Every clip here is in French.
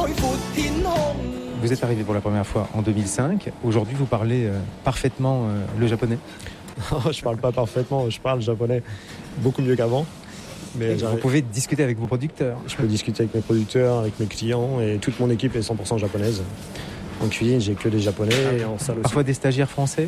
Vous êtes arrivé pour la première fois en 2005. Aujourd'hui, vous parlez parfaitement le japonais. Je parle pas parfaitement, je parle japonais beaucoup mieux qu'avant. Mais vous pouvez discuter avec vos producteurs. Je peux discuter avec mes producteurs, avec mes clients, et toute mon équipe est 100% japonaise. En cuisine, j'ai que des japonais, et en salle aussi. Parfois des stagiaires français?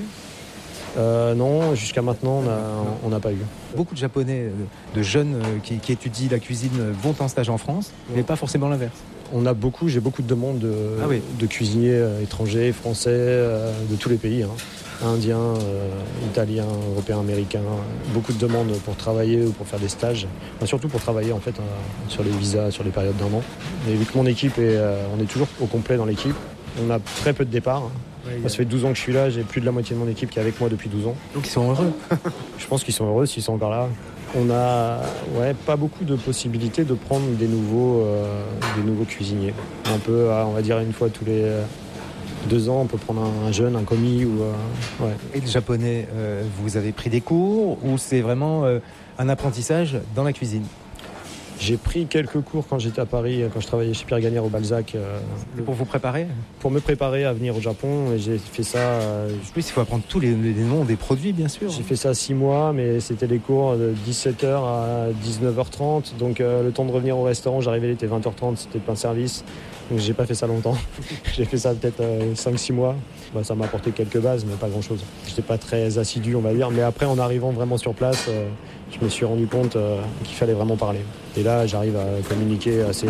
Non, jusqu'à maintenant, on n'a pas eu. Beaucoup de Japonais, de jeunes qui étudient la cuisine vont en stage en France, mais pas forcément l'inverse. J'ai beaucoup de demandes de cuisiniers étrangers, français, de tous les pays. Indiens, italiens, européens, américains. Beaucoup de demandes pour travailler ou pour faire des stages. Enfin, surtout pour travailler en fait sur les visas, sur les périodes d'1 an. Et vu que mon équipe on est toujours au complet dans l'équipe, on a très peu de départs. Moi, ça fait 12 ans que je suis là, j'ai plus de la moitié de mon équipe qui est avec moi depuis 12 ans. Donc ils sont heureux. Je pense qu'ils sont heureux s'ils sont encore là. On a pas beaucoup de possibilités de prendre des nouveaux cuisiniers. On peut, on va dire une fois tous les 2 ans, on peut prendre un jeune, un commis. Et le japonais, vous avez pris des cours ou c'est vraiment un apprentissage dans la cuisine? J'ai pris quelques cours quand j'étais à Paris, quand je travaillais chez Pierre Gagnère au Balzac. Pour vous préparer? Pour me préparer à venir au Japon. Et j'ai fait ça... Oui, il faut apprendre tous les noms des produits, bien sûr. J'ai fait ça 6 mois, mais c'était des cours de 17h à 19h30. Donc le temps de revenir au restaurant, j'arrivais, il était 20h30, c'était plein service. Donc j'ai pas fait ça longtemps. J'ai fait ça peut-être 5-6 mois. Ça m'a apporté quelques bases, mais pas grand-chose. J'étais pas très assidu, on va dire. Mais après, en arrivant vraiment sur place, je me suis rendu compte qu'il fallait vraiment parler. Et là, j'arrive à communiquer assez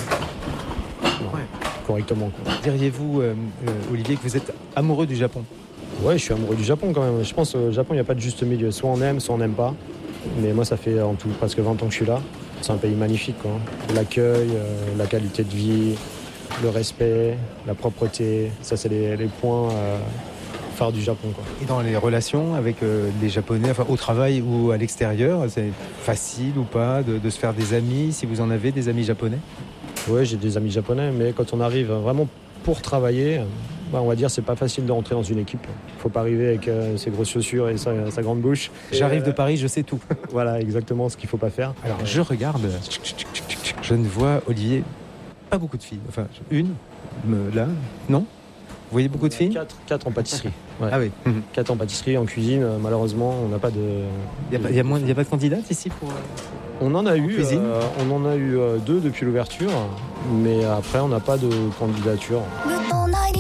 correctement. Diriez-vous, Olivier, que vous êtes amoureux du Japon? Ouais, je suis amoureux du Japon quand même. Je pense qu'au Japon, il n'y a pas de juste milieu. Soit on aime, soit on n'aime pas. Mais moi, ça fait en tout presque 20 ans que je suis là. C'est un pays magnifique, quoi. L'accueil, la qualité de vie, le respect, la propreté, ça c'est les points phares du Japon, quoi. Et dans les relations avec les Japonais, enfin, au travail ou à l'extérieur, c'est facile ou pas de se faire des amis, si vous en avez des amis japonais? Oui, j'ai des amis japonais, mais quand on arrive vraiment pour travailler, on va dire c'est pas facile de rentrer dans une équipe. Il faut pas arriver avec ses grosses chaussures et sa grande bouche. J'arrive de Paris, je sais tout. Voilà, exactement ce qu'il faut pas faire. Alors je regarde, je ne vois, Olivier, pas beaucoup de filles. Enfin, une, là, non? Vous voyez beaucoup de filles? 4 en pâtisserie. Ouais. Ah oui. 4 en pâtisserie, en cuisine, malheureusement, on n'a pas de... Il n'y a pas de candidates ici pour... On en a eu 2 depuis l'ouverture, mais après on n'a pas de candidature.